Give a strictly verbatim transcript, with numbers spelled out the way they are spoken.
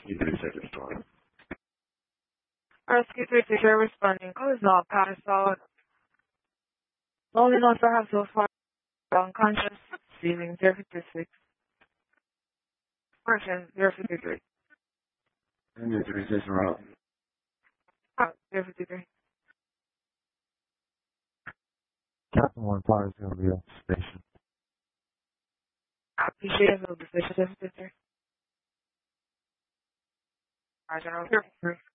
thirty seconds to run. Rescue three six, responding call is not passed out. Only notes I have so far unconscious, ceiling zero fifty-six. Person zero fifty-three. And thirty seconds route. Out zero fifty-three. Captain one Power is going to be at the station. I appreciate it, the station zero fifty-three. Alright, General.